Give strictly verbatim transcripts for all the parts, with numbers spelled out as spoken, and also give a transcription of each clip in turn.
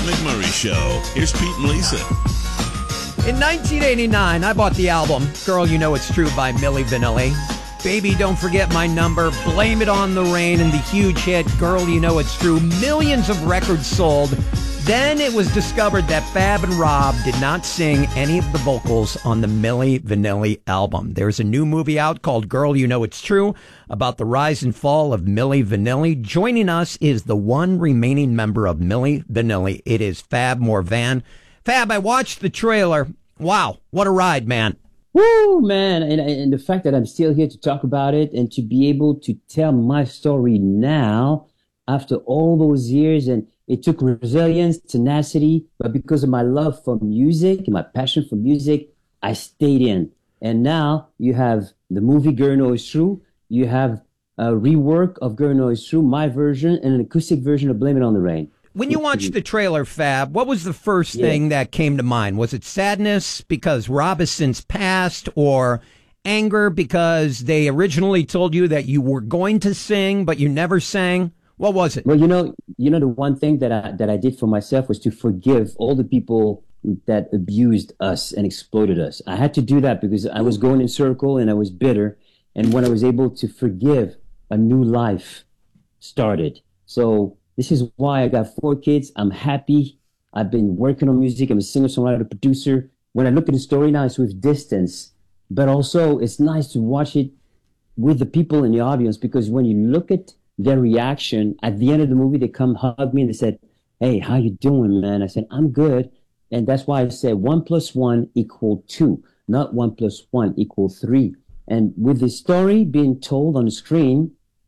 McMurray Show. Here's Pete and Lisa. In nineteen eighty-nine, I bought the album Girl, You Know It's True by Milli Vanilli. Baby, Don't Forget My Number, Blame It on the Rain, and the huge hit Girl, You Know It's True. Millions of records sold. Then it was discovered that Fab and Rob did not sing any of the vocals on the Milli Vanilli album. There's a new movie out called Girl, You Know It's True about the rise and fall of Milli Vanilli. Joining us is the one remaining member of Milli Vanilli. It is Fab Morvan. Fab, I watched the trailer. Wow, what a ride, man. Woo, man. And, and the fact that I'm still here to talk about it and to be able to tell my story now after all those years. And it took resilience, tenacity, but because of my love for music and my passion for music, I stayed in. And now you have the movie Girl, You Know It's True. You have a rework of Girl, You Know It's True, my version, and an acoustic version of Blame It on the Rain. When you watched the trailer, Fab, what was the first Yeah. thing that came to mind? Was it sadness because Rob has since passed, or anger because they originally told you that you were going to sing, but you never sang? What was it? Well, you know, you know, the one thing that I, that I did for myself was to forgive all the people that abused us and exploited us. I had to do that because I was going in circle and I was bitter. And when I was able to forgive, a new life started. So this is why I got four kids. I'm happy. I've been working on music. I'm a singer-songwriter, producer. When I look at the story now, it's with distance. But also, it's nice to watch it with the people in the audience, because when you look at their reaction, at the end of the movie, they come hug me and they said, "Hey, how you doing, man?" I said, "I'm good." And that's why I said one plus one equal two, not one plus one equal three. And with the story being told on the screen,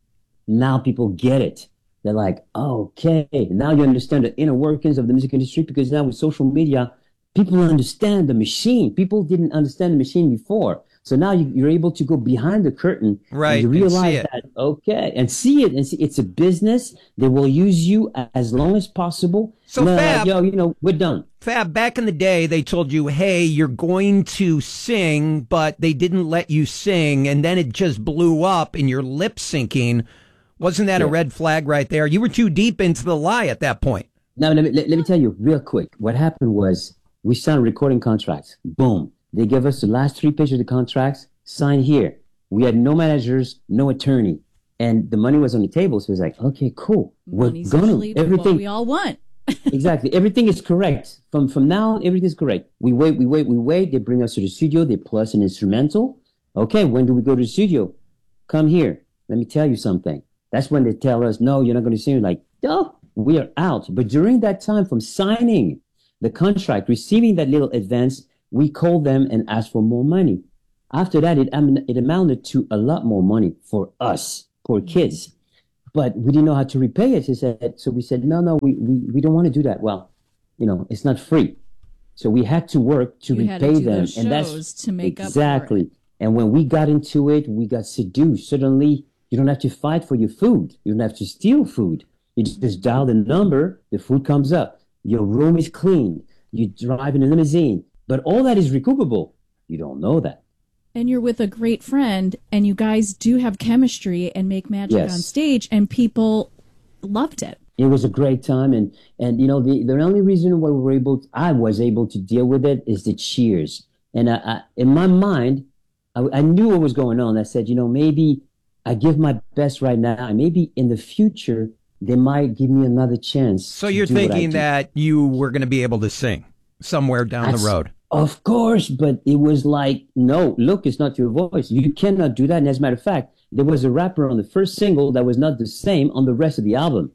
now people get it. They're like, oh, okay, now you understand the inner workings of the music industry, because now with social media, people understand the machine. People didn't understand the machine before. So now you, you're able to go behind the curtain. Right, and you and realize see it. that, okay, and see it. And see, it's a business. They will use you as long as possible. So, And they're like, Fab- yo, you know, we're done. Fab, back in the day, they told you, hey, you're going to sing, but they didn't let you sing, and then it just blew up and you're lip syncing. Wasn't that Yeah. a red flag right there? You were too deep into the lie at that point. Now, let me, let, let me tell you real quick. What happened was we signed recording contracts. Boom. They gave us the last three pages of the contracts. Sign here. We had no managers, no attorney. And the money was on the table. So it was like, okay, cool. We're Money's going usually to. what Everything. we all want. Exactly. Everything is correct. From from now on, everything is correct. We wait, we wait, we wait. They bring us to the studio. They play us an instrumental. Okay, when do we go to the studio? Come here. Let me tell you something. That's when they tell us, no, you're not going to sing. We're like, oh, we are out. But during that time, from signing the contract, receiving that little advance, we called them and asked for more money. After that, it, am- it amounted to a lot more money for us, poor kids. But we didn't know how to repay it. He said, so we said, no, no, we, we, we don't want to do that. Well, you know, it's not free. So we had to work to You had to repay do them. those and that's shows to make up for it. exactly. And when we got into it, we got seduced. Suddenly, you don't have to fight for your food. You don't have to steal food. You just dial the number, the food comes up. Your room is clean. You drive in a limousine. But all that is recoupable. You don't know that. And you're with a great friend, and you guys do have chemistry and make magic Yes. on stage, and people loved it. It was a great time. And, and you know, the, the only reason why we were able to, I was able to deal with it is the cheers. And I, I, in my mind, I, I knew what was going on. I said, you know, maybe I give my best right now, and maybe in the future, they might give me another chance. So to you're do what I thinking do. that you were going to be able to sing somewhere down That's- the road. Of course, but it was like, no, look, it's not your voice. You cannot do that. And as a matter of fact, there was a rapper on the first single that was not the same on the rest of the album.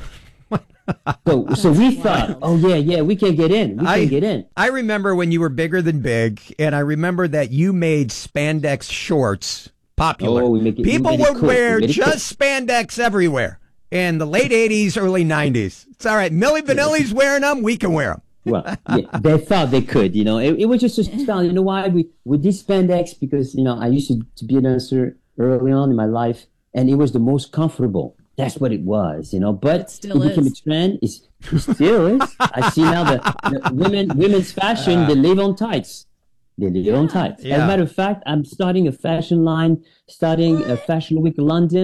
so, so we thought, oh yeah, yeah, we can get in. We I- can get in. I remember when you were bigger than big, and I remember that you made spandex shorts popular. Oh, we make it- we People made it would cool. wear We made it just spandex everywhere in the late eighties, early nineties. It's all right. Milli Vanilli's wearing them. We can wear them. Well, yeah, they thought they could, you know. It, it was just a style. You know why? We we did spandex because, you know, I used to, to be a dancer early on in my life, and it was the most comfortable. That's what it was, you know. But It still it became is. a trend. It's, it still is. I see now the, the women women's fashion. They live on tights. They live on tights. As Yeah. a matter of fact, I'm starting a fashion line, starting a Fashion Week London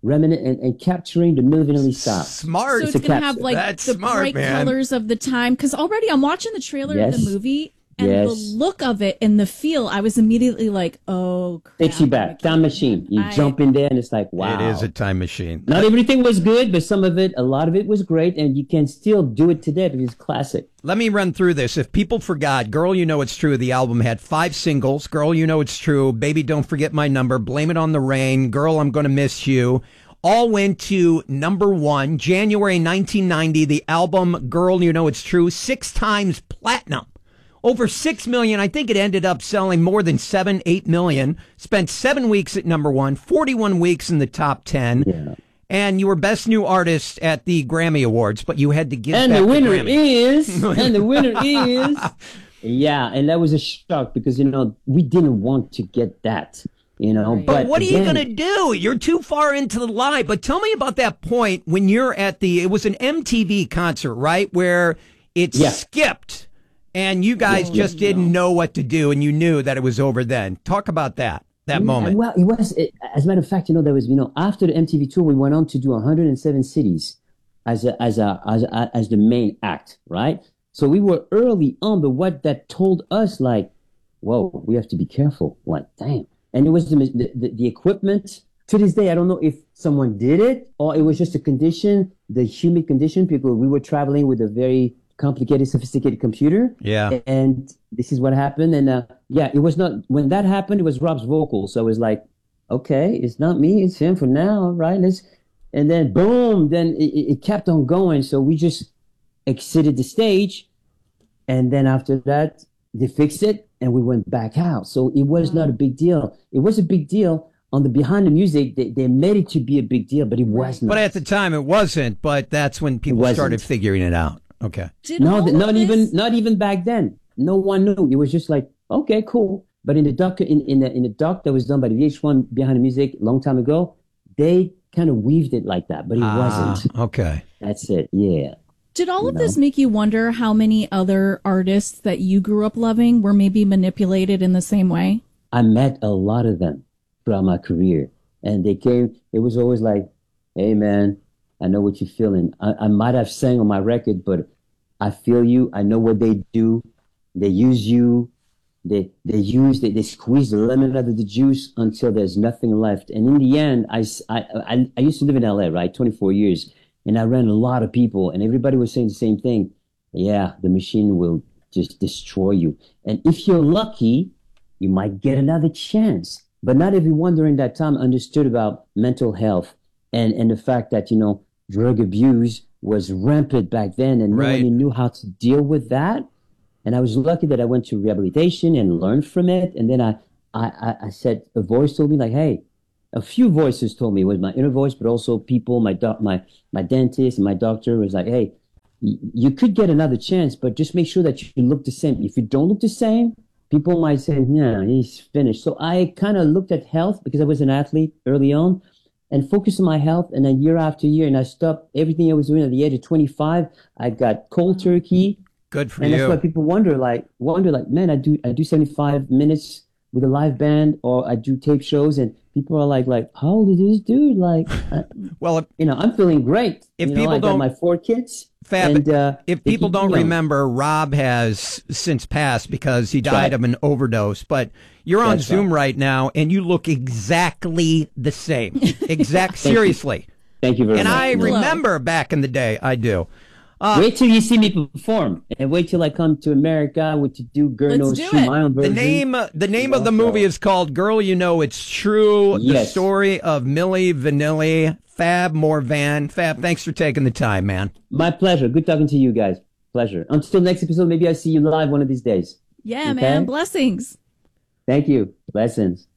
remnant and, and capturing the Milli Vanilli style. Smart. So it's, a going to capture. have like That's the smart, bright man. colors of the time. Because already I'm watching the trailer Yes. of the movie, and Yes. the look of it and the feel, I was immediately like, oh, crap. Takes you back. Time machine. You I- jump in there and it's like, wow. It is a time machine. Not everything was good, but some of it, a lot of it was great, and you can still do it today because it's classic. Let me run through this. If people forgot, Girl, You Know It's True, the album had five singles. Girl, You Know It's True, Baby Don't Forget My Number, Blame It on the Rain, Girl, I'm Gonna Miss You. All went to number one. January nineteen ninety, the album Girl, You Know It's True, six times platinum. Over six million. I think it ended up selling more than seven, eight million. Spent seven weeks at number one, forty-one weeks in the top ten. Yeah. And you were Best New Artist at the Grammy Awards, but you had to give And back the winner Grammy. is, and the winner is, yeah, and that was a shock because, you know, we didn't want to get that, you know. Right. But, But what are you again, going to do? You're too far into the lie. But tell me about that point when you're at the, it was an M T V concert, right? Where it Yeah. skipped and you guys Yeah, just yeah, didn't no. know what to do and you knew that it was over then. Talk about that, that Yeah, moment. Well, it was, it, as a matter of fact, you know, there was, you know, after the M T V tour, we went on to do one hundred seven cities as a, as a, as a, as the main act, right? So we were early on, but what that told us, like, whoa, we have to be careful. Like, damn. And it was the, the, the equipment. To this day, I don't know if someone did it or it was just a condition, the humid condition, because we were traveling with a very complicated, sophisticated computer. Yeah. And this is what happened. And uh, yeah, it was not, when that happened, it was Rob's vocal. So it was like, okay, it's not me, it's him for now, right? Let's, and then boom, then it, it kept on going. So we just exited the stage. And then after that, they fixed it and we went back out. So it was not a big deal. It was a big deal. On the behind the music, they, they made it to be a big deal, but it wasn't. But at the time it wasn't, but that's when people wasn't. started figuring it out. Okay. Did No, all th- of not this- even not even back then. No one knew. It was just like, okay, cool. But in the doc in, in the in the doc that was done by the V H one Behind the Music a long time ago, they kind of weaved it like that, but it Ah, wasn't. okay. That's it. Yeah. Did all You of know? this make you wonder how many other artists that you grew up loving were maybe manipulated in the same way? I met a lot of them throughout my career, and they came. It was always like, "Hey, man, I know what you're feeling. I, I might have sang on my record, but I feel you. I know what they do. They use you. They they use they, they squeeze the lemon out of the juice until there's nothing left. And in the end, I, s- I, I, I used to live in L A, right? twenty-four years. And I ran a lot of people, and everybody was saying the same thing. Yeah, the machine will just destroy you. And if you're lucky, you might get another chance. But not everyone during that time understood about mental health and, and the fact that, you know, drug abuse was rampant back then, and Right. nobody knew how to deal with that. And I was lucky that I went to rehabilitation and learned from it. And then I, I, I- I said, a voice told me like, hey, a few voices told me, it was my inner voice, but also people, my doc, my, my dentist and my doctor was like, hey, y- you could get another chance, but just make sure that you look the same. If you don't look the same, people might say, yeah, he's finished. So I kind of looked at health because I was an athlete early on and focused on my health. And then year after year, and I stopped everything I was doing at the age of twenty-five. I got cold turkey. Good for And you. that's why people wonder, like, wonder, like, man, I do, I do seventy-five minutes with a live band, or I do tape shows, and people are like, like, how old is this dude? Like, I, Well, if, you know, I'm feeling great. If you know, people I got don't- my four kids. Fab, and, uh, if they people keep don't me young. remember, Rob has since passed because he died right. of an overdose. But you're on That's Zoom right. right now, and you look exactly the same. Exact. you. Seriously. Thank you very And much. I No. remember back in the day. I do. Wait till you see me perform, and wait till I come to America with to do Gurno's do shoot it. my own The version. name, the name of the Also- movie is called "Girl, You Know It's True." The Yes. story of Milli Vanilli. Fab Morvan. Fab, thanks for taking the time, man. My pleasure. Good talking to you guys. Pleasure. Until next episode, maybe I see you live one of these days. Yeah, Okay. man. Blessings. Thank you. Blessings.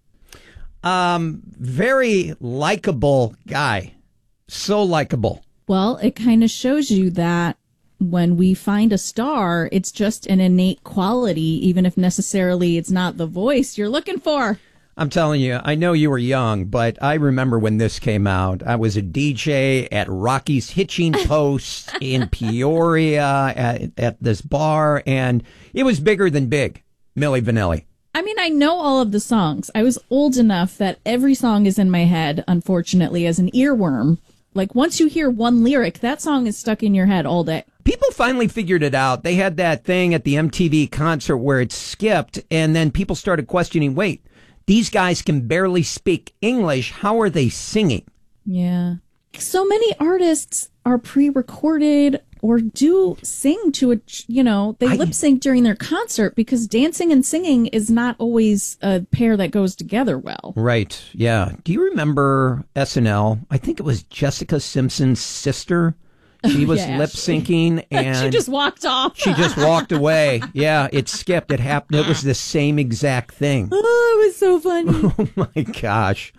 Um, very likable guy. So likable. Well, it kind of shows you that when we find a star, it's just an innate quality, even if necessarily it's not the voice you're looking for. I'm telling you, I know you were young, but I remember when this came out. I was a D J at Rocky's Hitching Post in Peoria at, at this bar, and it was bigger than big, Milli Vanilli. I mean, I know all of the songs. I was old enough that every song is in my head, unfortunately, as an earworm. Like, once you hear one lyric, that song is stuck in your head all day. People finally figured it out. They had that thing at the M T V concert where it skipped, and then people started questioning, wait, these guys can barely speak English. How are they singing? Yeah. So many artists are pre-recorded or do sing to a, you know, they I, lip sync during their concert because dancing and singing is not always a pair that goes together well. Right. Yeah. Do you remember S N L? I think it was Jessica Simpson's sister. She was yeah, lip syncing and she just walked off. She just walked away. Yeah, it skipped. It happened. It was the same exact thing. Oh, it was so funny. Oh my gosh.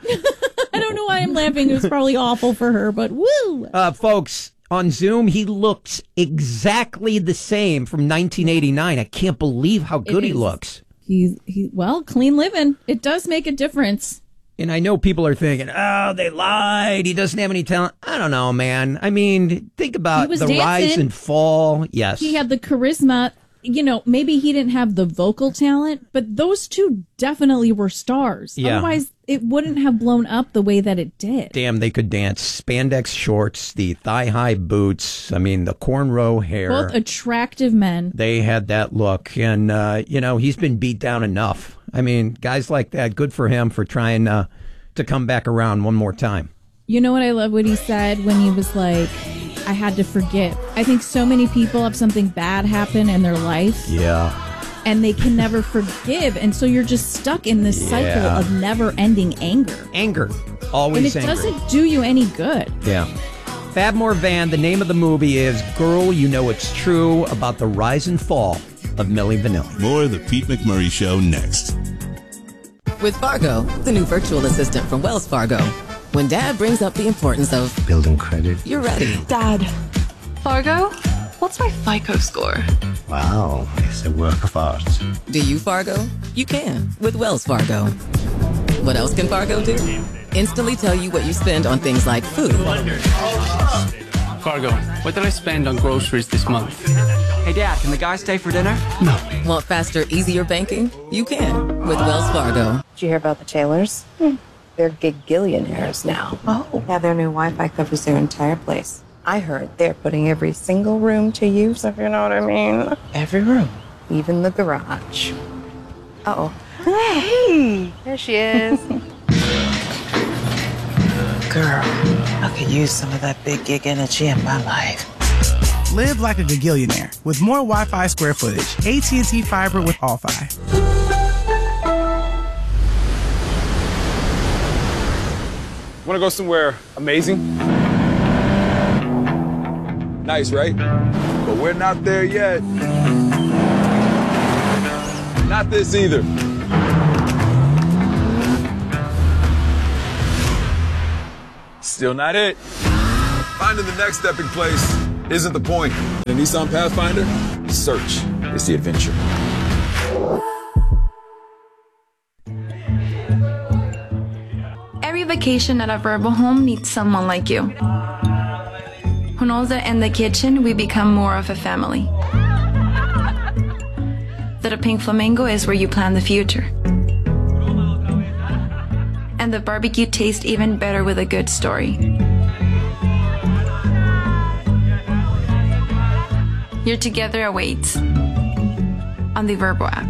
I don't know why I'm laughing. It was probably awful for her, but woo. Uh, folks, on Zoom, he looks exactly the same from nineteen eighty-nine. I can't believe how good he looks. He's, he, well, clean living. It does make a difference. And I know people are thinking, oh, they lied. He doesn't have any talent. I don't know, man. I mean, think about the dancing. rise and fall. Yes. He had the charisma. You know, maybe he didn't have the vocal talent, but those two definitely were stars. Yeah. Otherwise, it wouldn't have blown up the way that it did. Damn, they could dance. Spandex shorts, the thigh-high boots. I mean, the cornrow hair. Both attractive men. They had that look. And, uh, you know, he's been beat down enough. I mean, guys like that, good for him for trying uh, to come back around one more time. You know what I love what he said when he was like, I had to forgive. I think so many people have something bad happen in their life. Yeah. And they can never forgive. And so you're just stuck in this cycle Yeah. of never-ending anger. Anger. Always And it angry. doesn't do you any good. Yeah. Fabmore Van, the name of the movie is Girl, You Know It's True, about the rise and fall of Milli Vanilli. More of the Pete McMurray Show next. With Fargo, the new virtual assistant from Wells Fargo. When Dad brings up the importance of building credit, you're ready. Dad, Fargo? What's my FICO score? Wow, it's a work of art. Do you, Fargo? You can with Wells Fargo. What else can Fargo do? Instantly tell you what you spend on things like food. Fargo, what did I spend on groceries this month? Hey, Dad, can the guy stay for dinner? No. Want faster, easier banking? You can with Wells Fargo. Did you hear about the Taylors? Hmm. They're gigillionaires now. Oh. Yeah, their new Wi-Fi covers their entire place. I heard they're putting every single room to use, if you know what I mean. Every room? Even the garage. Uh-oh. Hey! There she is. Girl, I could use some of that big gig energy in my life. Live like a gigillionaire with more Wi-Fi square footage. A T and T Fiber with All-Fi. Want to go somewhere amazing? Nice, right? But we're not there yet. Not this either. Still not it. Finding the next stepping place isn't the point. In the Nissan Pathfinder, search is the adventure. Every vacation at a Verbo home needs someone like you, who knows that in the kitchen we become more of a family. That a pink flamingo is where you plan the future. And the barbecue tastes even better with a good story. Your together awaits on the Verbo app.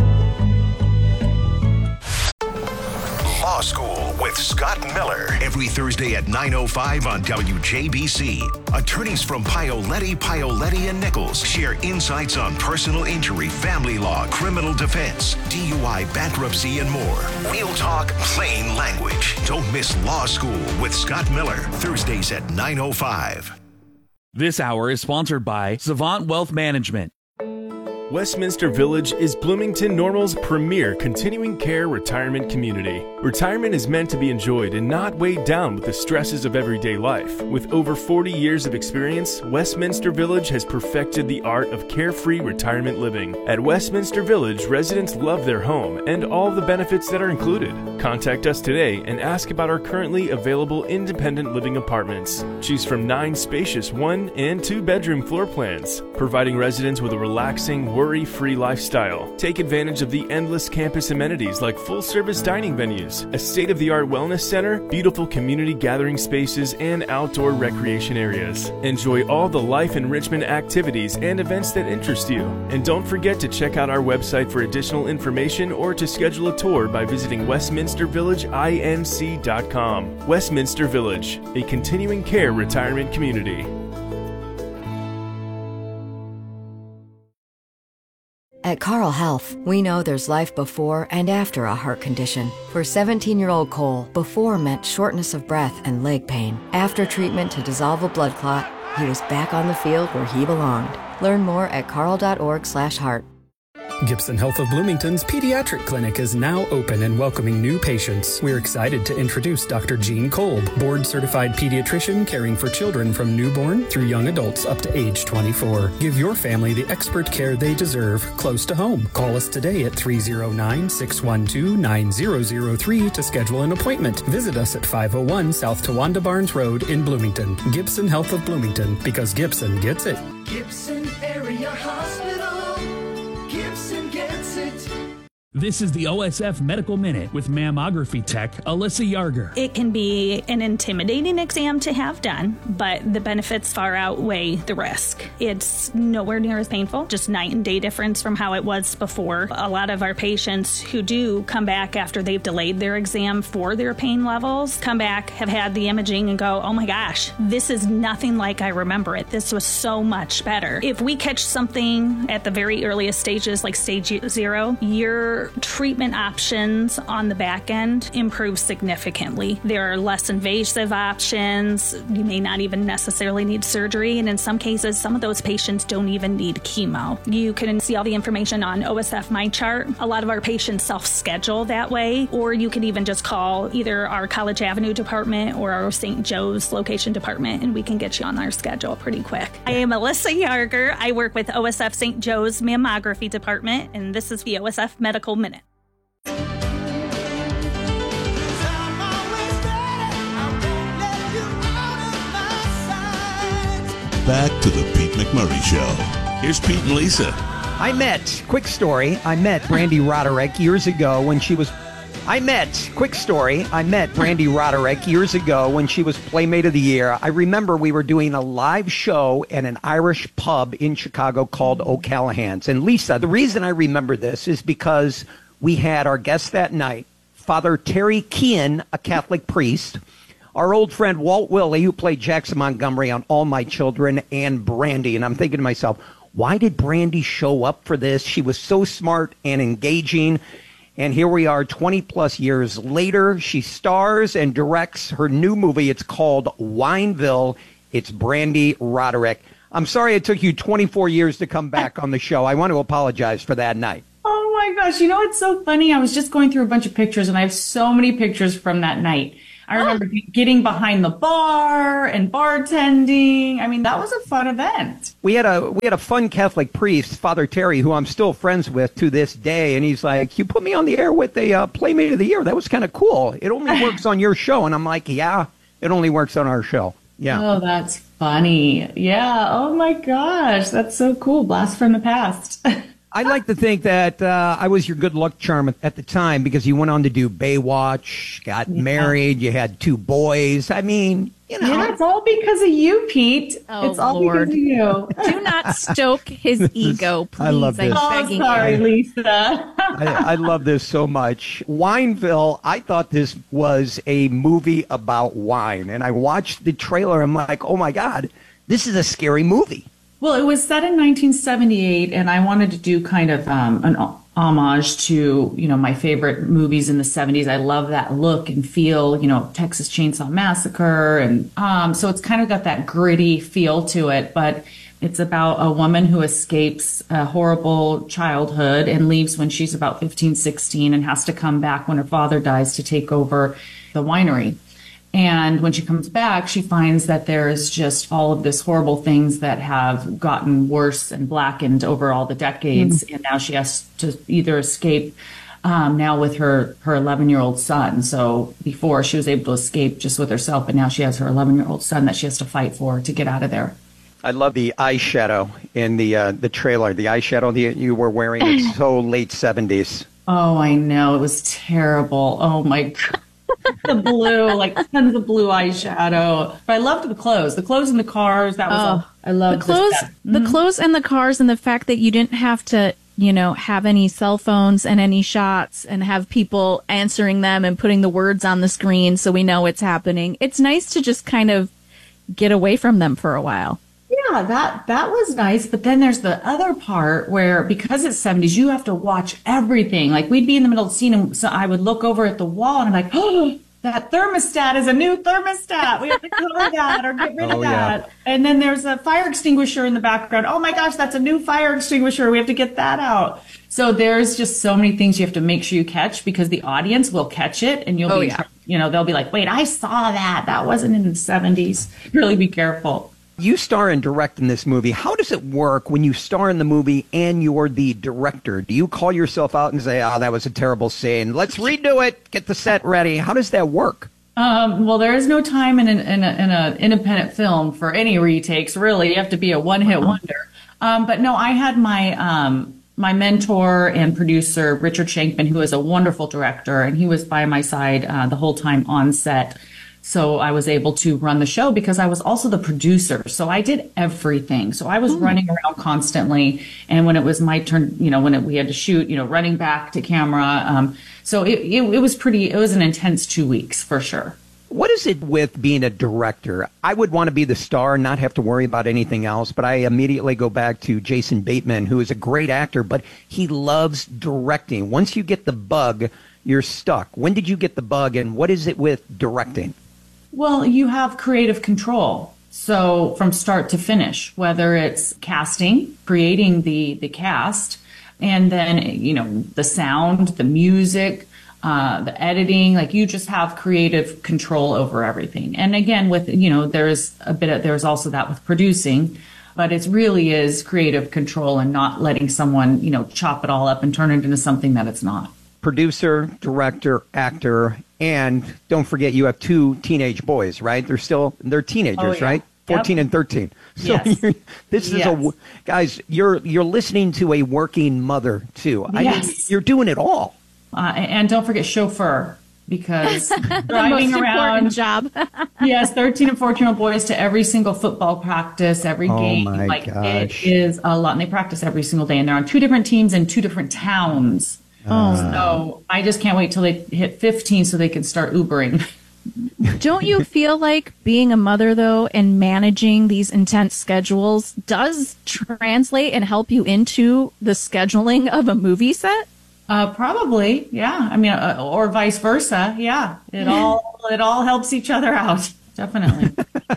Law School with Scott Miller. Every Thursday at nine oh five on W J B C. Attorneys from Paoletti, Paoletti and Nichols share insights on personal injury, family law, criminal defense, D U I, bankruptcy, and more. Real talk, plain language. Don't miss Law School with Scott Miller. Thursdays at nine oh five. This hour is sponsored by Savant Wealth Management. Westminster Village is Bloomington Normal's premier continuing care retirement community. Retirement is meant to be enjoyed and not weighed down with the stresses of everyday life. With over forty years of experience, Westminster Village has perfected the art of carefree retirement living. At Westminster Village, residents love their home and all the benefits that are included. Contact us today and ask about our currently available independent living apartments. Choose from nine spacious one and two bedroom floor plans, providing residents with a relaxing, worry-free lifestyle. Take advantage of the endless campus amenities like full-service dining venues, a state-of-the-art wellness center, beautiful community gathering spaces, and outdoor recreation areas. Enjoy all the life enrichment activities and events that interest you. And don't forget to check out our website for additional information or to schedule a tour by visiting westminster village inc dot com. Westminster Village, a continuing care retirement community. At Carle Health, we know there's life before and after a heart condition. For seventeen-year-old Cole, before meant shortness of breath and leg pain. After treatment to dissolve a blood clot, he was back on the field where he belonged. Learn more at carle.org slash heart. Gibson Health of Bloomington's Pediatric Clinic is now open and welcoming new patients. We're excited to introduce Doctor Jean Kolb, board-certified pediatrician caring for children from newborn through young adults up to age twenty-four. Give your family the expert care they deserve close to home. Call us today at three oh nine, six one two, nine zero zero three to schedule an appointment. Visit us at five oh one South Tawanda Barnes Road in Bloomington. Gibson Health of Bloomington, because Gibson gets it. Gibson Area Hospital. Gibson gets it. This is the O S F Medical Minute with mammography tech Alyssa Yarger. It can be an intimidating exam to have done, but the benefits far outweigh the risk. It's nowhere near as painful, just night and day difference from how it was before. A lot of our patients who do come back after they've delayed their exam for their pain levels, come back, have had the imaging and go, oh my gosh, this is nothing like I remember it. This was so much better. If we catch something at the very earliest stages, like stage zero, you're treatment options on the back end improve significantly. There are less invasive options. You may not even necessarily need surgery, and in some cases, some of those patients don't even need chemo. You can see all the information on O S F MyChart. A lot of our patients self-schedule that way, or you can even just call either our College Avenue department or our Saint Joe's location department, and we can get you on our schedule pretty quick. I am Alyssa Yarger. I work with O S F Saint Joe's mammography department, and this is the O S F Medical Minute. Back to the Pete McMurray Show. Here's Pete and Lisa. I met, quick story, I met Brandy Roderick years ago when she was, I met, quick story, I met Brandy Roderick years ago when she was Playmate of the Year. I remember we were doing a live show at an Irish pub in Chicago called O'Callahan's. And Lisa, the reason I remember this is because we had our guest that night, Father Terry Kean, a Catholic priest, our old friend Walt Willey, who played Jackson Montgomery on All My Children, and Brandy. And I'm thinking to myself, why did Brandy show up for this? She was so smart and engaging. And here we are twenty plus years later. She stars and directs her new movie. It's called Wineville. It's Brandy Roderick. I'm sorry it took you twenty-four years to come back on the show. I want to apologize for that night. Oh my gosh. You know, it's so funny. I was just going through a bunch of pictures and I have so many pictures from that night. I remember oh. getting behind the bar and bartending. I mean, that was a fun event. We had a we had a fun Catholic priest, Father Terry, who I'm still friends with to this day. And he's like, you put me on the air with a uh, Playmate of the Year. That was kind of cool. It only works on your show. And I'm like, yeah, it only works on our show. Yeah. Oh, that's funny. Yeah. Oh, my gosh. That's so cool. Blast from the past. I like to think that uh, I was your good luck charm at the time because you went on to do Baywatch, got yeah. married, you had two boys. I mean, you know. Yeah, it's all because of you, Pete. Oh, it's all Lord. because of you. Do not stoke his ego, please. I love this. I'm begging oh, sorry, you. Lisa. I, I love this so much. Wineville, I thought this was a movie about wine. And I watched the trailer. I'm like, oh, my God, this is a scary movie. Well, it was set in nineteen seventy-eight, and I wanted to do kind of um, an homage to, you know, my favorite movies in the seventies. I love that look and feel, you know, Texas Chainsaw Massacre. And um, so it's kind of got that gritty feel to it. But it's about a woman who escapes a horrible childhood and leaves when she's about fifteen, sixteen and has to come back when her father dies to take over the winery. And when she comes back, she finds that there's just all of this horrible things that have gotten worse and blackened over all the decades. Mm. And now she has to either escape um, now with her, her eleven-year-old son. So before she was able to escape just with herself, but now she has her eleven-year-old son that she has to fight for to get out of there. I love the eyeshadow in the uh, the trailer. The eyeshadow that you were wearing. It's so late seventies. Oh, I know. It was terrible. Oh, my God. The blue, like tons of blue eyeshadow. But I loved the clothes. The clothes in the cars. That was Oh. all. I loved the clothes, this. the clothes and the cars, and the fact that you didn't have to, you know, have any cell phones and any shots and have people answering them and putting the words on the screen so we know it's happening. It's nice to just kind of get away from them for a while. Yeah, that that was nice. But then there's the other part where, because it's seventies, you have to watch everything. Like, we'd be in the middle of the scene, and so I would look over at the wall, and I'm like, oh, that thermostat is a new thermostat. We have to cover that or get rid of Oh, yeah. that. And then there's a fire extinguisher in the background. Oh my gosh, that's a new fire extinguisher. We have to get that out. So there's just so many things you have to make sure you catch, because the audience will catch it, and you'll Oh, be, yeah. you know, they'll be like, wait, I saw that. That wasn't in the seventies. Really be careful. You star and direct in this movie. How does it work when you star in the movie and you're the director? Do you call yourself out and say, oh, that was a terrible scene. Let's redo it. Get the set ready. How does that work? Um, well, there is no time in an in a, in a independent film for any retakes. Really, you have to be a one-hit wonder. Um, but no, I had my um, my mentor and producer, Richard Shankman, who is a wonderful director, and he was by my side uh, the whole time on set. So I was able to run the show because I was also the producer. So I did everything. So I was Hmm. running around constantly. And when it was my turn, you know, when it, we had to shoot, you know, running back to camera. Um, so it, it, it was pretty, it was an intense two weeks for sure. What is it with being a director? I would want to be the star and not have to worry about anything else, but I immediately go back to Jason Bateman, who is a great actor, but he loves directing. Once you get the bug, you're stuck. When did you get the bug, and what is it with directing? Well, you have creative control. So from start to finish, whether it's casting, creating the, the cast, and then, you know, the sound, the music, uh, the editing, like you just have creative control over everything. And again, with, you know, there's a bit of, there's also that with producing, but it really is creative control and not letting someone, you know, chop it all up and turn it into something that it's not. Producer, director, actor, and don't forget you have two teenage boys, right? They're still, they're teenagers, Oh, yeah. right? fourteen Yep. and thirteen. So Yes. you're, this is Yes. a, guys, you're, you're listening to a working mother too. I mean, Yes. you're doing it all. Uh, and don't forget chauffeur, because driving most around. important job. Yes, thirteen and fourteen year old boys to every single football practice, every Oh, game. my like gosh. it is a lot, and they practice every single day, and they're on two different teams in two different towns. Oh, So I just can't wait till they hit fifteen so they can start Ubering. Don't you feel like being a mother, though, and managing these intense schedules does translate and help you into the scheduling of a movie set? Uh, probably, yeah. I mean, uh, or vice versa. Yeah, it all it all helps each other out. Definitely.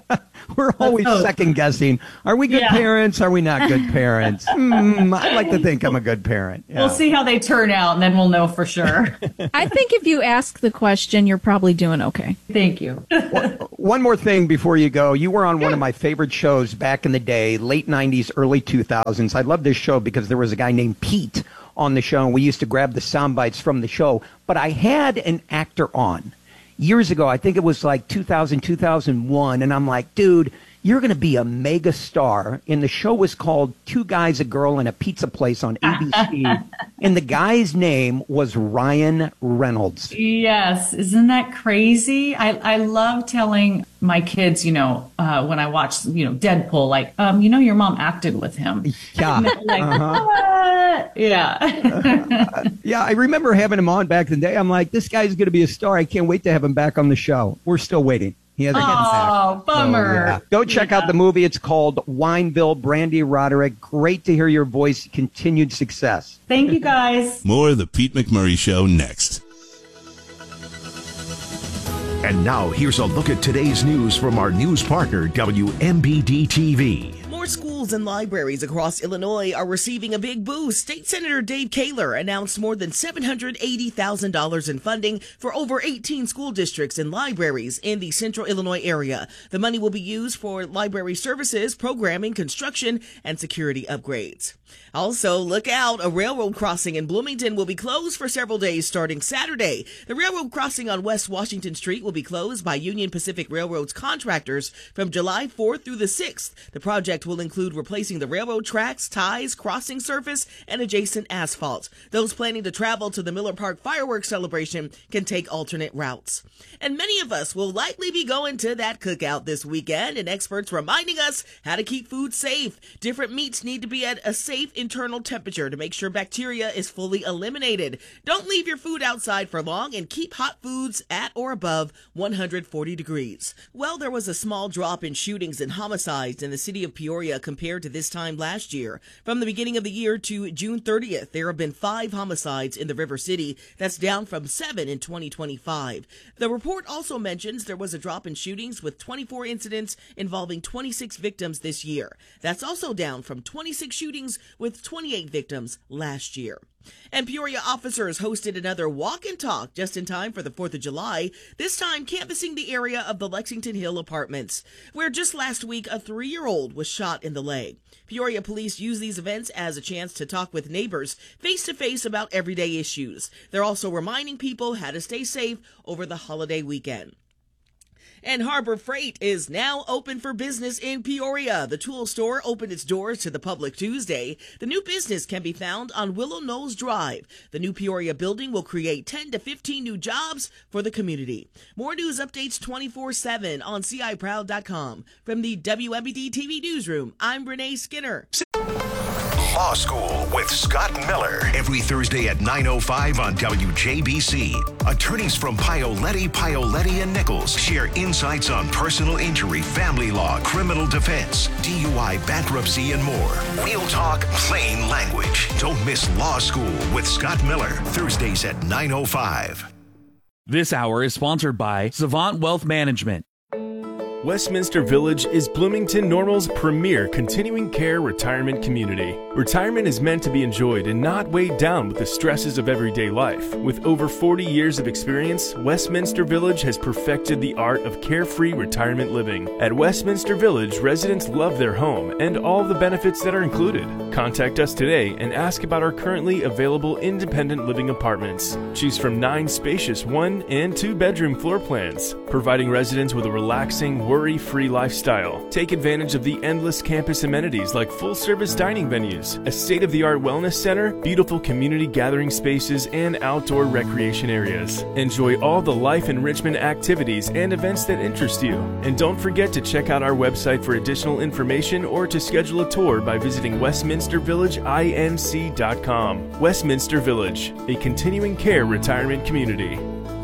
We're always hope. second guessing. Are we good Yeah. parents? Are we not good parents? Hmm, I'd like to think I'm a good parent. Yeah. We'll see how they turn out, and then we'll know for sure. I think if you ask the question, you're probably doing okay. Thank you. One more thing before you go. You were on one of my favorite shows back in the day, late nineties, early two thousands. I love this show because there was a guy named Pete on the show, and we used to grab the sound bites from the show. But I had an actor on years ago. I think it was like two thousand, two thousand one. And I'm like, dude, you're going to be a mega star. And the show was called Two Guys, a Girl, and a Pizza Place on A B C. And the guy's name was Ryan Reynolds. Yes, isn't that crazy? I, I love telling my kids, you know, uh, when I watch, you know, Deadpool, like, um, you know, your mom acted with him. Yeah. And they're like, Uh-huh. what? Yeah. Yeah, I remember having him on back in the day. I'm like, this guy's going to be a star. I can't wait to have him back on the show. We're still waiting. He hasn't gotten back. Oh, bummer. So, yeah. Go check out the movie. It's called Wineville. Brandy Roderick. Great to hear your voice. Continued success. Thank you, guys. More of the Pete McMurray Show next. And now here's a look at today's news from our news partner, W M B D T V. More schools schools and libraries across Illinois are receiving a big boost. State Senator Dave Kaler announced more than seven hundred eighty thousand dollars in funding for over eighteen school districts and libraries in the central Illinois area. The money will be used for library services, programming, construction, and security upgrades. Also, look out, a railroad crossing in Bloomington will be closed for several days starting Saturday. The railroad crossing on West Washington Street will be closed by Union Pacific Railroad's contractors from July fourth through the sixth. The project will include replacing the railroad tracks, ties, crossing surface, and adjacent asphalt. Those planning to travel to the Miller Park fireworks celebration can take alternate routes. And many of us will likely be going to that cookout this weekend, and experts reminding us how to keep food safe. Different meats need to be at a safe internal temperature to make sure bacteria is fully eliminated. Don't leave your food outside for long, and keep hot foods at or above one hundred forty degrees. Well, there was a small drop in shootings and homicides in the city of Peoria compared to this time last year. From the beginning of the year to June thirtieth, there have been five homicides in the River City. That's down from seven in twenty twenty-five. The report also mentions there was a drop in shootings with twenty-four incidents involving twenty-six victims this year. That's also down from twenty-six shootings with twenty-eight victims last year. And Peoria officers hosted another walk and talk just in time for the fourth of July, this time canvassing the area of the Lexington Hill apartments, where just last week a three-year-old was shot in the leg. Peoria police use these events as a chance to talk with neighbors face-to-face about everyday issues. They're also reminding people how to stay safe over the holiday weekend. And Harbor Freight is now open for business in Peoria. The tool store opened its doors to the public Tuesday. The new business can be found on Willow Knolls Drive. The new Peoria building will create ten to fifteen new jobs for the community. More news updates twenty-four seven on C I Proud dot com. From the W M B D T V Newsroom, I'm Renee Skinner. Law School with Scott Miller. Every Thursday at nine oh five on W J B C. Attorneys from Paoletti, Paoletti and Nichols share insights on personal injury, family law, criminal defense, D U I, bankruptcy, and more. Real talk, plain language. Don't miss Law School with Scott Miller. Thursdays at nine oh five. This hour is sponsored by Savant Wealth Management. Westminster Village is Bloomington Normal's premier continuing care retirement community. Retirement is meant to be enjoyed and not weighed down with the stresses of everyday life. With over forty years of experience, Westminster Village has perfected the art of carefree retirement living. At Westminster Village, residents love their home and all of the benefits that are included. Contact us today and ask about our currently available independent living apartments. Choose from nine spacious one and two bedroom floor plans, providing residents with a relaxing, worry-free lifestyle. Take advantage of the endless campus amenities like full-service dining venues, a state-of-the-art wellness center, beautiful community gathering spaces, and outdoor recreation areas. Enjoy all the life enrichment activities and events that interest you. And don't forget to check out our website for additional information or to schedule a tour by visiting westminster village inc dot com. Westminster Village, a continuing care retirement community.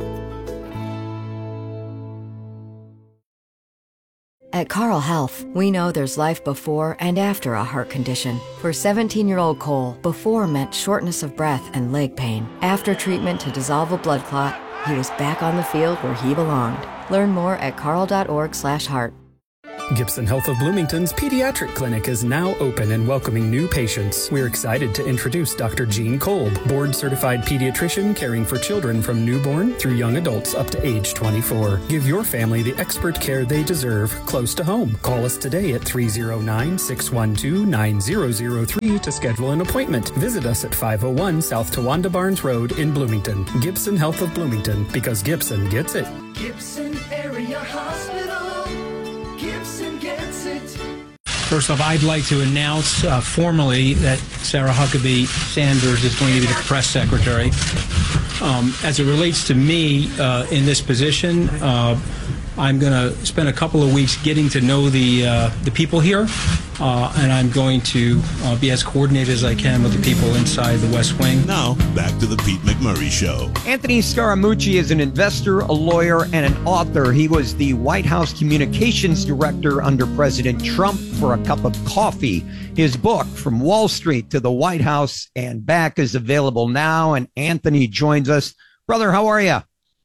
At Carle Health, we know there's life before and after a heart condition. For seventeen-year-old Cole, before meant shortness of breath and leg pain. After treatment to dissolve a blood clot, he was back on the field where he belonged. Learn more at carle dot org slash heart. Gibson Health of Bloomington's Pediatric Clinic is now open and welcoming new patients. We're excited to introduce Doctor Gene Kolb, board-certified pediatrician caring for children from newborn through young adults up to age twenty-four. Give your family the expert care they deserve close to home. Call us today at three oh nine, six one two, nine zero zero three to schedule an appointment. Visit us at five oh one South Tawanda Barnes Road in Bloomington. Gibson Health of Bloomington, because Gibson gets it. Gibson Area Hospital. Gibson gets it. First off, I'd like to announce uh, formally that Sarah Huckabee Sanders is going to be the press secretary. Um, as it relates to me uh, in this position, uh, I'm going to spend a couple of weeks getting to know the uh, the people here, uh, and I'm going to uh, be as coordinated as I can with the people inside the West Wing. Now, back to the Pete McMurray Show. Anthony Scaramucci is an investor, a lawyer, and an author. He was the White House communications director under President Trump for a cup of coffee. His book, From Wall Street to the White House and Back, is available now, and Anthony joins us. Brother, how are you?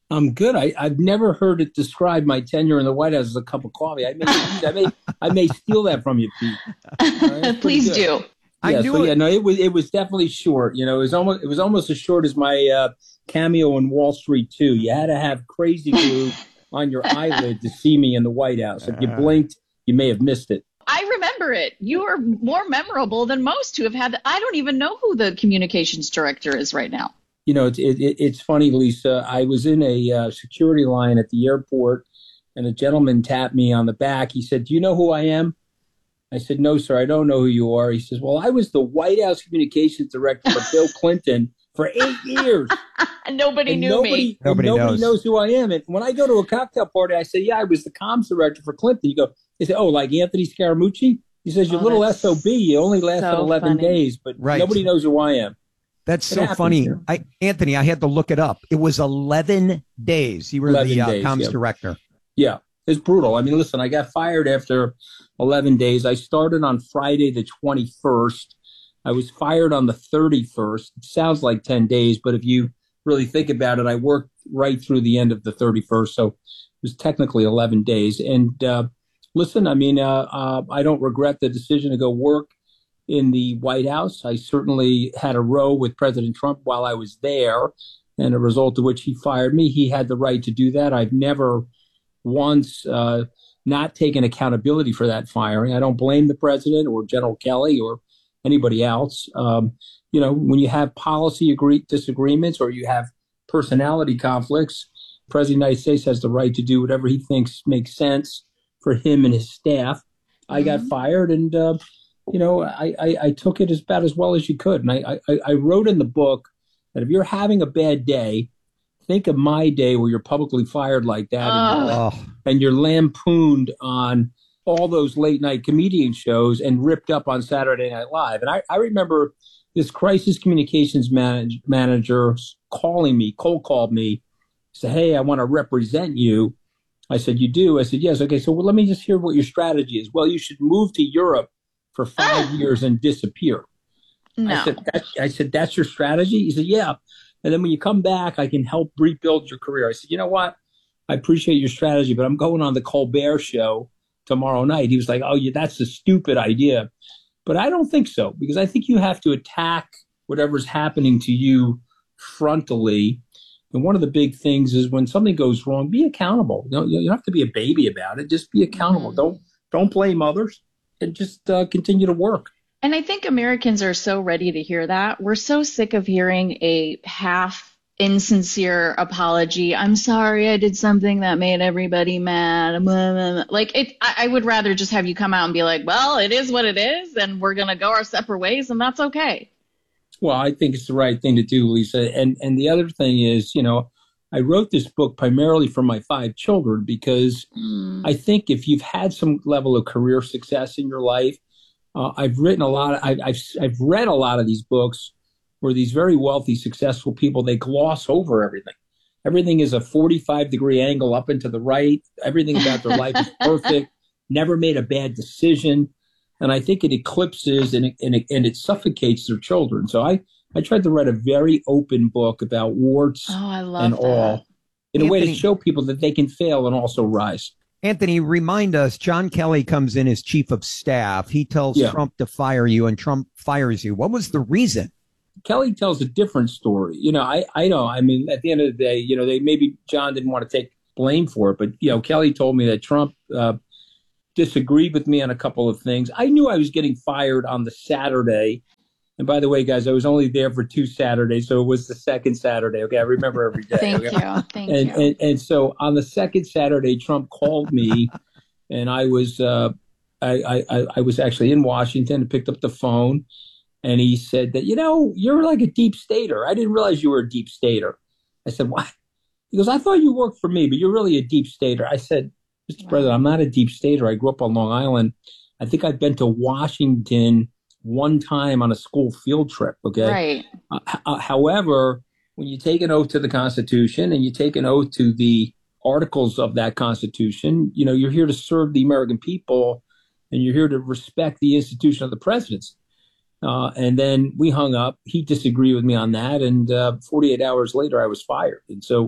I'm good. I, I've never heard it describe my tenure in the White House as a cup of coffee. I may, I may, I may steal that from you, Pete. Right, Please good. do. Yeah, I knew so, it. yeah, no, it was it was definitely short. You know, it was almost it was almost as short as my uh, cameo in Wall Street two. You had to have crazy glue on your eyelid to see me in the White House. If you blinked, you may have missed it. I remember it. You are more memorable than most who have had. The, I don't even know who the communications director is right now. You know, it's it, it's funny, Lisa. I was in a uh, security line at the airport, and a gentleman tapped me on the back. He said, "Do you know who I am?" I said, "No, sir, I don't know who you are." He says, "Well, I was the White House communications director for Bill Clinton for eight years. Nobody And knew nobody, me. and Nobody nobody knows. knows who I am." And when I go to a cocktail party, I say, "Yeah, I was the comms director for Clinton." You go, they say, "Oh, like Anthony Scaramucci?" He says, "Your Oh, little that's S O B, you only lasted so eleven funny. days, but Right. nobody knows who I am." That's It so happens, funny. yeah. I, Anthony, I had to look it up. It was eleven days. You were eleven the uh, days, comms yeah. director. Yeah, it's brutal. I mean, listen, I got fired after eleven days. I started on Friday the twenty-first. I was fired on the thirty-first. It sounds like ten days, but if you really think about it, I worked right through the end of the thirty-first. So it was technically eleven days. And uh, listen, I mean, uh, uh, I don't regret the decision to go work in the White House. I certainly had a row with President Trump while I was there, and a result of which he fired me. He had the right to do that. I've never once uh, not taken accountability for that firing. I don't blame the president or General Kelly or anybody else. Um, you know, when you have policy agree- disagreements or you have personality conflicts, the President of the United States has the right to do whatever he thinks makes sense for him and his staff. Mm-hmm. I got fired, and uh, you know, I, I, I took it as about as well as you could. And I, I, I wrote in the book that if you're having a bad day, think of my day where you're publicly fired like that, and, you're, Oh. and you're lampooned on all those late night comedian shows and ripped up on Saturday Night Live. And I, I remember this crisis communications manage, manager calling me, cold called me, said, "Hey, I want to represent you." I said, "You do?" I said, "Yes." "Okay, so well, let me just hear what your strategy is." "Well, you should move to Europe for five years and disappear." No. I said, that, I said, "That's your strategy?" He said, "Yeah. And then when you come back, I can help rebuild your career." I said, "You know what? I appreciate your strategy, but I'm going on the Colbert Show tomorrow night." He was like, "Oh, yeah, that's a stupid idea." But I don't think so, because I think you have to attack whatever's happening to you frontally. And one of the big things is when something goes wrong, be accountable. You don't, you don't have to be a baby about it. Just be accountable. Mm-hmm. Don't don't blame others, and just uh, continue to work. And I think Americans are so ready to hear that. We're so sick of hearing a half insincere apology. "I'm sorry, I did something that made everybody mad." Like, it, I, I would rather just have you come out and be like, "Well, it is what it is, and we're going to go our separate ways, and that's okay." Well, I think it's the right thing to do, Lisa. And and the other thing is, you know, I wrote this book primarily for my five children because mm. I think if you've had some level of career success in your life, uh, I've written a lot. Of, I've, I've I've read a lot of these books where these very wealthy, successful people, they gloss over everything. Everything is a forty-five degree angle up and to the right. Everything about their life is perfect. Never made a bad decision. And I think it eclipses and it, and it, and it suffocates their children. So I, I tried to write a very open book about warts oh, I love and that. all in Anthony, a way to show people that they can fail and also rise. Anthony, remind us, John Kelly comes in as chief of staff. He tells Yeah. Trump to fire you, and Trump fires you. What was the reason? Kelly tells a different story. You know, I, I know, I mean, at the end of the day, you know, they maybe John didn't want to take blame for it, but, you know, Kelly told me that Trump uh, disagreed with me on a couple of things. I knew I was getting fired on the Saturday. And by the way, guys, I was only there for two Saturdays, so it was the second Saturday. Okay, I remember every day. Thank okay? you. Thank and, you. And, and so on the second Saturday, Trump called me, and I was uh, I, I, I was actually in Washington and picked up the phone. And he said that, you know, you're like a deep stater. I didn't realize you were a deep stater. I said, what? He goes, I thought you worked for me, but you're really a deep stater. I said, Mister Wow. President, I'm not a deep stater. I grew up on Long Island. I think I've been to Washington one time on a school field trip. Okay. Right. Uh, uh, however, when you take an oath to the Constitution and you take an oath to the articles of that Constitution, you know, you're here to serve the American people and you're here to respect the institution of the presidency. Uh, and then we hung up. He disagreed with me on that. And uh, forty-eight hours later, I was fired. And so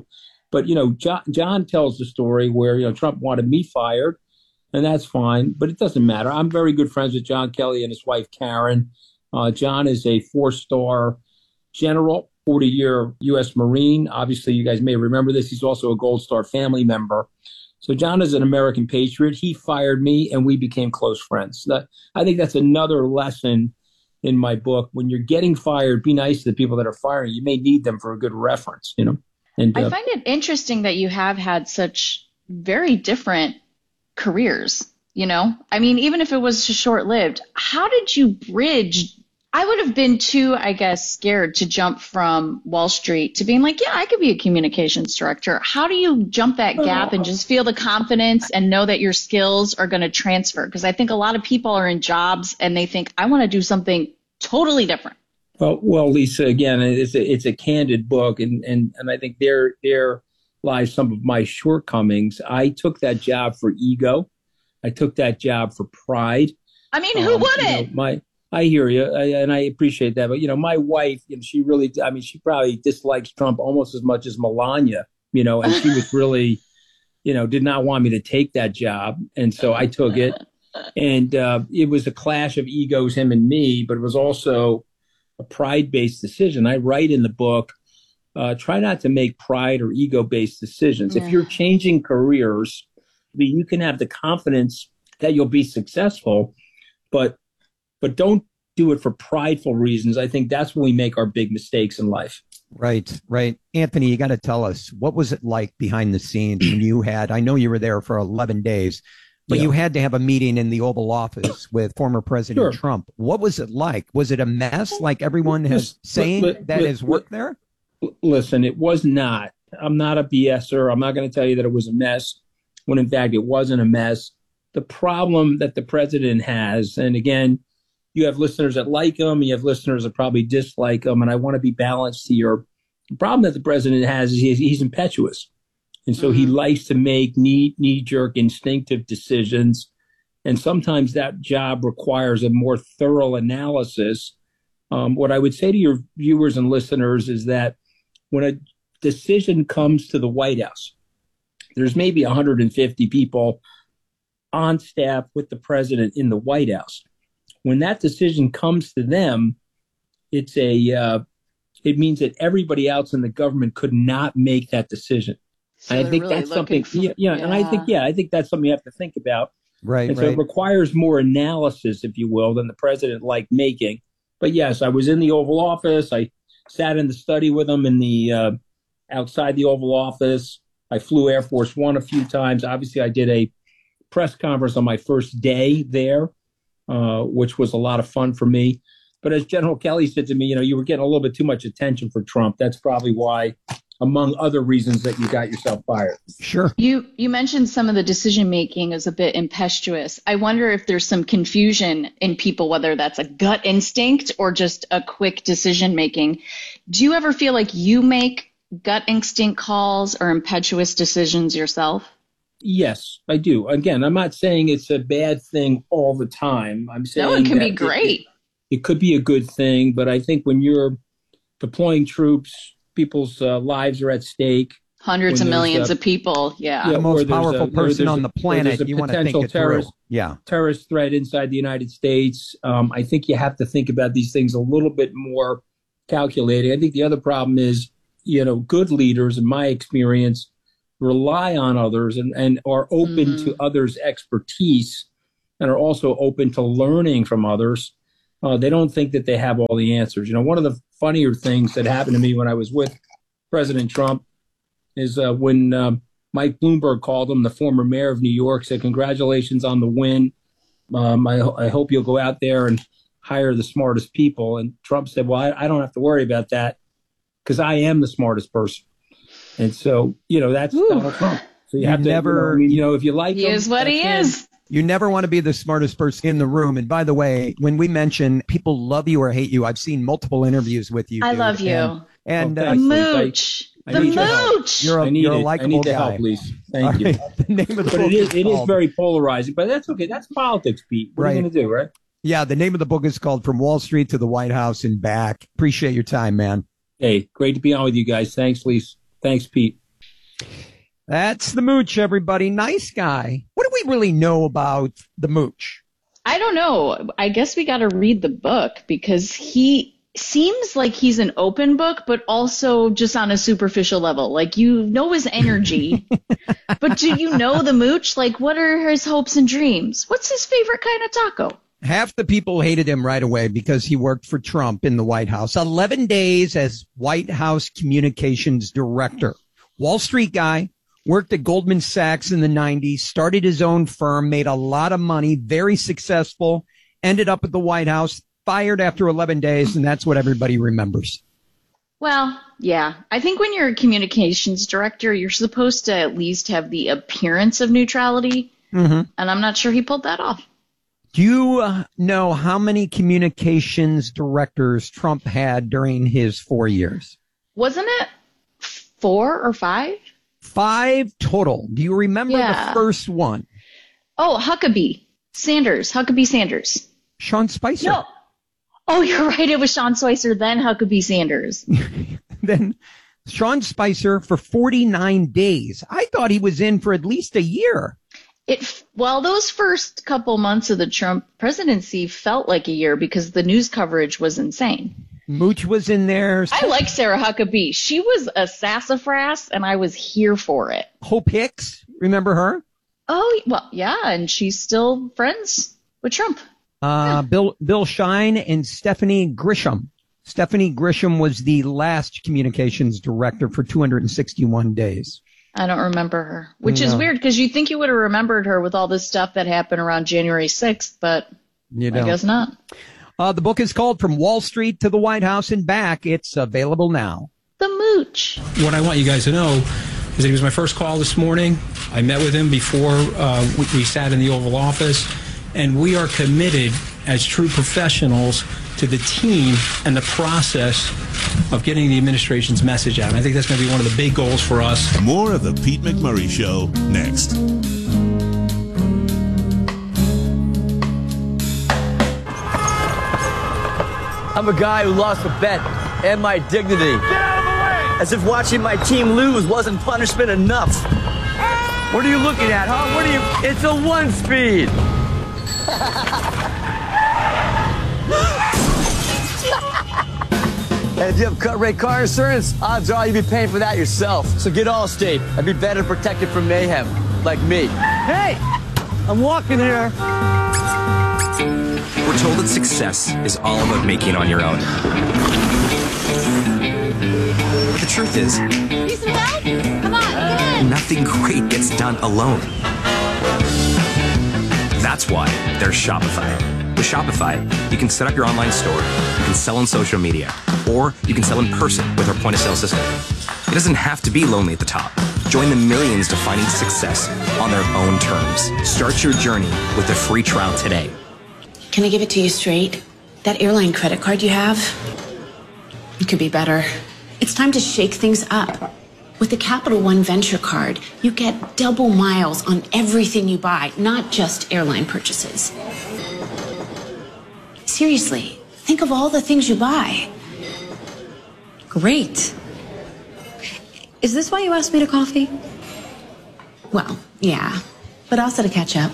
But, you know, John, John tells the story where, you know, Trump wanted me fired, and that's fine, but it doesn't matter. I'm very good friends with John Kelly and his wife, Karen. Uh, John is a four-star general, forty-year U S Marine. Obviously, you guys may remember this. He's also a Gold Star family member. So John is an American patriot. He fired me, and we became close friends. That, I think that's another lesson in my book. When you're getting fired, be nice to the people that are firing. You may need them for a good reference, you know. And uh, I find it interesting that you have had such very different careers, you know? I mean, even if it was short-lived, how did you bridge? I would have been too, I guess, scared to jump from Wall Street to being like, yeah, I could be a communications director. How do you jump that gap and just feel the confidence and know that your skills are going to transfer? Because I think a lot of people are in jobs and they think, I want to do something totally different. Well, well, Lisa, again, it's a, it's a candid book, and, and, and I think there there lies some of my shortcomings. I took that job for ego. I took that job for pride. I mean, who Um, wouldn't? you know, my I hear you, I, and I appreciate that. But, you know, my wife, you know, she really, I mean, she probably dislikes Trump almost as much as Melania, you know, and she was really, you know, did not want me to take that job. And so I took it. And uh, it was a clash of egos, him and me, but it was also a pride-based decision. I write in the book, uh, try not to make pride or ego-based decisions. Yeah. If you're changing careers, I mean, you can have the confidence that you'll be successful, but but don't do it for prideful reasons. I think that's when we make our big mistakes in life. Right, right. Anthony, you got to tell us, what was it like behind the scenes when you had, I know you were there for eleven days, but Yeah. you had to have a meeting in the Oval Office with former President Sure. Trump. What was it like? Was it a mess like everyone has saying Li- li- that li- has worked there? Listen, it was not. I'm not a BSer. I'm not going to tell you that it was a mess when in fact it wasn't a mess. The problem that the president has, and again, you have listeners that like him, you have listeners that probably dislike him, and I want to be balanced here. The problem that the president has is he's, he's impetuous. And so he likes to make knee, knee-jerk, instinctive decisions. And sometimes that job requires a more thorough analysis. Um, what I would say to your viewers and listeners is that when a decision comes to the White House, there's maybe one hundred fifty people on staff with the president in the White House. When that decision comes to them, it's a uh, it means that everybody else in the government could not make that decision. So and I they're think really that's looking something. for- yeah, yeah, and I think yeah, I think that's something you have to think about. Right, And so right. it requires more analysis, if you will, than the president liked making. But yes, I was in the Oval Office. I sat in the study with him in the uh, outside the Oval Office. I flew Air Force One a few times. Obviously, I did a press conference on my first day there, uh, which was a lot of fun for me. But as General Kelly said to me, you know, you were getting a little bit too much attention for Trump. That's probably why, among other reasons, that you got yourself fired. Sure. You you mentioned some of the decision making is a bit impetuous. I wonder if there's some confusion in people, whether that's a gut instinct or just a quick decision making. Do you ever feel like you make gut instinct calls or impetuous decisions yourself? Yes, I do. Again, I'm not saying it's a bad thing all the time. I'm saying No, it can that be great. It, it could be a good thing, but I think when you're deploying troops, people's uh, lives are at stake. Hundreds When of there's millions a- of people. Yeah. The Yeah, most or there's a- powerful or person there's on a- the or planet. there's a You want to think potential it through. terrorist- Yeah. terrorist threat inside the United States. Um, I think you have to think about these things a little bit more calculated. I think the other problem is, you know, good leaders, in my experience, rely on others and, and are open Mhm. to others' expertise and are also open to learning from others. Uh, they don't think that they have all the answers. You know, one of the funnier things that happened to me when I was with President Trump is uh, when um, Mike Bloomberg called him, the former mayor of New York, said, congratulations on the win. Um, I, I hope you'll go out there and hire the smartest people. And Trump said, well, I, I don't have to worry about that because I am the smartest person. And so, you know, that's Donald Trump. So you, You have to, never- you know, I mean, you know, if you like He him, is what that's he him. is. You never want to be the smartest person in the room. And by the way, when we mention people love you or hate you, I've seen multiple interviews with you. I dude, love you. And, and Oh, uh, The thanks, Lisa. mooch. I The need your help. mooch. you're a, I need you're a it. I likable need the guy. help, Lisa. Thank All you. right. The name of the But book it is, is it is called, very polarizing, but that's okay. That's politics, Pete. What are you Right. going to do, right? yeah, the name of the book is called From Wall Street to the White House and Back. Appreciate your time, man. Hey, great to be on with you guys. Thanks, Lisa. Thanks, Pete. That's the Mooch, everybody. Nice guy. What do we really know about the Mooch? I don't know. I guess we got to read the book because he seems like he's an open book, but also just on a superficial level. Like, you know his energy, but do you know the Mooch? Like, what are his hopes and dreams? What's his favorite kind of taco? Half the people hated him right away because he worked for Trump in the White House. eleven days as White House communications director. Wall Street guy, worked at Goldman Sachs in the nineties, started his own firm, made a lot of money, very successful, ended up at the White House, fired after eleven days, and that's what everybody remembers. Well, yeah. I think when you're a communications director, you're supposed to at least have the appearance of neutrality, Mm-hmm. and I'm not sure he pulled that off. Do you uh, know how many communications directors Trump had during his four years? Wasn't it four or five? Five total. Do you remember Yeah. the first one? Oh, Huckabee. Sanders. Huckabee Sanders. Sean Spicer. No. Oh, you're right. It was Sean Spicer, then Huckabee Sanders. Then Sean Spicer for forty-nine days. I thought he was in for at least a year. It well, those first couple months of the Trump presidency felt like a year because the news coverage was insane. Mooch was in there. I like Sarah Huckabee. She was a sassafras, and I was here for it. Hope Hicks, remember her? Oh, well, yeah, and she's still friends with Trump. Uh, Bill Bill Shine and Stephanie Grisham. Stephanie Grisham was the last communications director for two hundred sixty-one days. I don't remember her, which is No. weird because you think you would have remembered her with all this stuff that happened around January sixth, but You I don't. guess not. Uh, the book is called From Wall Street to the White House and Back. It's available now. The Mooch. What I want you guys to know is that he was my first call this morning. I met with him before uh, we, we sat in the Oval Office, and we are committed as true professionals to the team and the process of getting the administration's message out. And I think that's going to be one of the big goals for us. More of the Pete McMurray Show next. I'm a guy who lost a bet and my dignity. Get out of the way! As if watching my team lose wasn't punishment enough. What are you looking at, huh? What are you? It's a one speed. And if you have cut rate car insurance, odds are you'd be paying for that yourself. So get Allstate and be better protected from mayhem, like me. Hey, I'm walking here. We're told that success is all about making it on your own. The truth is, Need some help? Come on, get in. nothing great gets done alone. That's why there's Shopify. With Shopify, you can set up your online store, you can sell on social media, or you can sell in person with our point of sale system. It doesn't have to be lonely at the top. Join the millions defining success on their own terms. Start your journey with a free trial today. Can I give it to you straight? That airline credit card you have, it could be better. It's time to shake things up. With the Capital One Venture Card, you get double miles on everything you buy, not just airline purchases. Seriously, think of all the things you buy. Great. Is this why you asked me to coffee? Well, yeah, but also to catch up.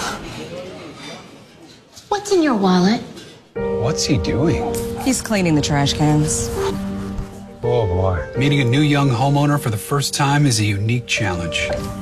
What's in your wallet? What's he doing? He's cleaning the trash cans. Oh boy. Meeting a new young homeowner for the first time is a unique challenge.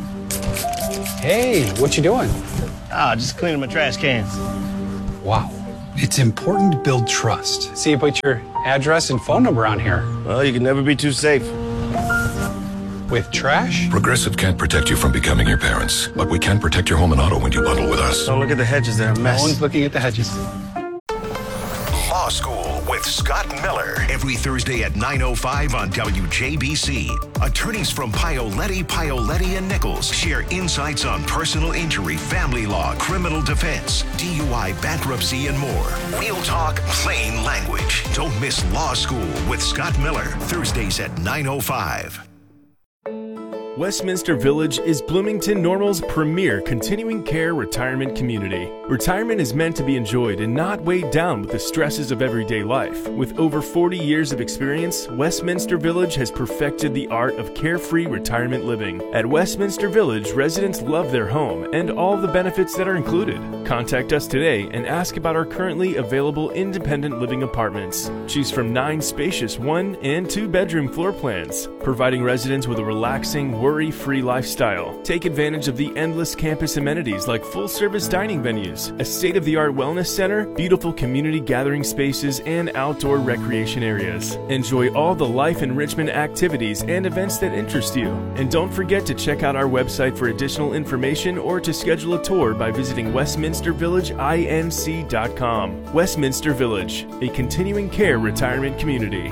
Hey, what you doing? Ah, just cleaning my trash cans. Wow. It's important to build trust. See, you put your address and phone number on here. Well, you can never be too safe. With trash? Progressive can't protect you from becoming your parents, but we can protect your home and auto when you bundle with us. Don't look at the hedges, they're a mess. No one's looking at the hedges. Law School with Scott Miller. Every Thursday at nine oh five on W J B C. Attorneys from Paoletti, Paoletti and Nichols share insights on personal injury, family law, criminal defense, D U I, bankruptcy, and more. Real talk, plain language. Don't miss Law School with Scott Miller. Thursdays at nine oh five. Westminster Village is Bloomington Normal's premier continuing care retirement community. Retirement is meant to be enjoyed and not weighed down with the stresses of everyday life. With over forty years of experience, Westminster Village has perfected the art of carefree retirement living. At Westminster Village, residents love their home and all the benefits that are included. Contact us today and ask about our currently available independent living apartments. Choose from nine spacious one and two bedroom floor plans, providing residents with a relaxing, worry-free lifestyle. Take advantage of the endless campus amenities like full-service dining venues, a state-of-the-art wellness center, beautiful community gathering spaces, and outdoor recreation areas. Enjoy all the life enrichment activities and events that interest you. And don't forget to check out our website for additional information or to schedule a tour by visiting westminster village inc dot com. Westminster Village, a continuing care retirement community.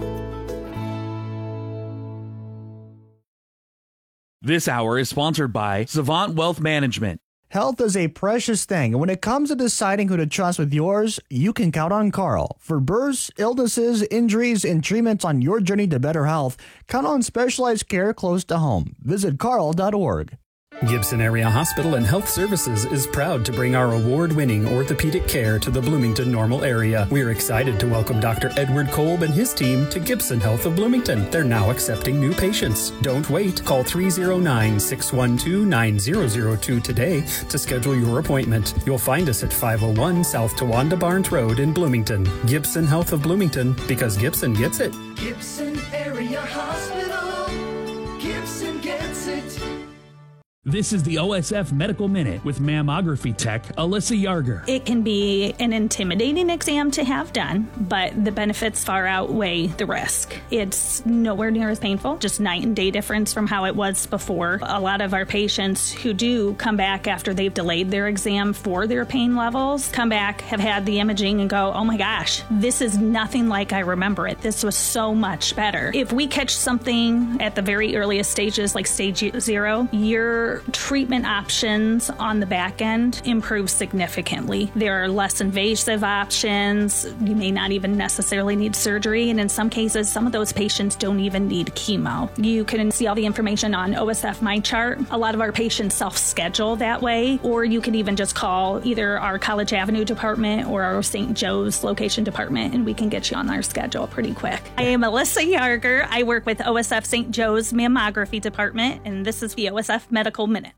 This hour is sponsored by Savant Wealth Management. Health is a precious thing, and when it comes to deciding who to trust with yours, you can count on Carl. For births, illnesses, injuries, and treatments on your journey to better health, count on specialized care close to home. Visit carl dot org. Gibson Area Hospital and Health Services is proud to bring our award-winning orthopedic care to the Bloomington Normal area. We're excited to welcome Doctor Edward Kolb and his team to Gibson Health of Bloomington. They're now accepting new patients. Don't wait. Call three oh nine, six one two, nine oh oh two today to schedule your appointment. You'll find us at five oh one South Tawanda Barnes Road in Bloomington. Gibson Health of Bloomington, because Gibson gets it. Gibson Area Hospital. Gibson gets it. This is the O S F Medical Minute with mammography tech Alyssa Yarger. It can be an intimidating exam to have done, but the benefits far outweigh the risk. It's nowhere near as painful, just night and day difference from how it was before. A lot of our patients who do come back after they've delayed their exam for their pain levels, come back, have had the imaging and go, oh my gosh, this is nothing like I remember it. This was so much better. If we catch something at the very earliest stages, like stage zero, you're treatment options on the back end improve significantly. There are less invasive options. You may not even necessarily need surgery, and in some cases, some of those patients don't even need chemo. You can see all the information on O S F MyChart. A lot of our patients self-schedule that way, or you can even just call either our College Avenue department or our Saint Joe's location department, and we can get you on our schedule pretty quick. I am Alyssa Yarger. I work with O S F Saint Joe's mammography department, and this is the O S F Medical Minute.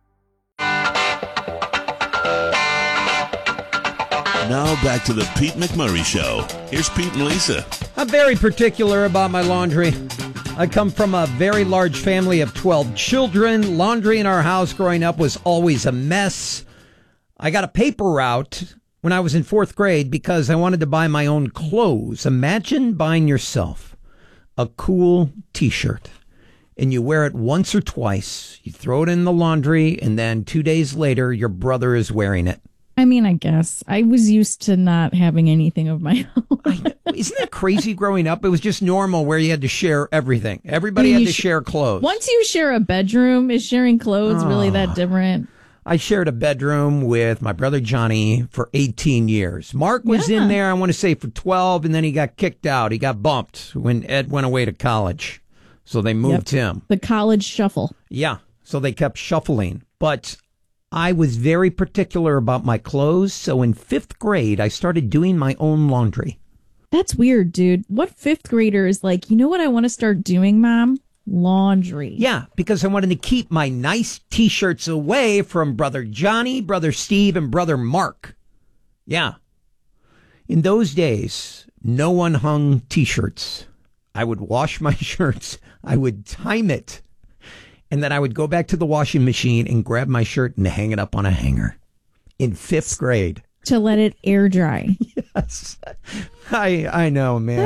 Now back to the Pete McMurray Show. Here's Pete and Lisa. I'm very particular about my laundry. I come from a very large family of twelve children. Laundry in our house growing up was always a mess. I got a paper route when I was in fourth grade because I wanted to buy my own clothes. Imagine buying yourself a cool t-shirt. And you wear it once or twice, you throw it in the laundry, and then two days later, your brother is wearing it. I mean, I guess. I was used to not having anything of my own. I know. Isn't that crazy growing up? It was just normal where you had to share everything. Everybody I mean, had to sh- share clothes. Once you share a bedroom, is sharing clothes oh. really that different? I shared a bedroom with my brother Johnny for eighteen years. Mark was yeah. in there, I want to say, for twelve, and then he got kicked out. He got bumped when Ed went away to college. So they moved yep. him. The college shuffle. Yeah. So they kept shuffling. But I was very particular about my clothes. So in fifth grade, I started doing my own laundry. That's weird, dude. What fifth grader is like, you know what I want to start doing, Mom? Laundry. Yeah, because I wanted to keep my nice T-shirts away from Brother Johnny, Brother Steve, and Brother Mark. Yeah. In those days, no one hung T-shirts. I would wash my shirts. I would time it. And then I would go back to the washing machine and grab my shirt and hang it up on a hanger. In fifth grade. To let it air dry. Yes. I I know, man.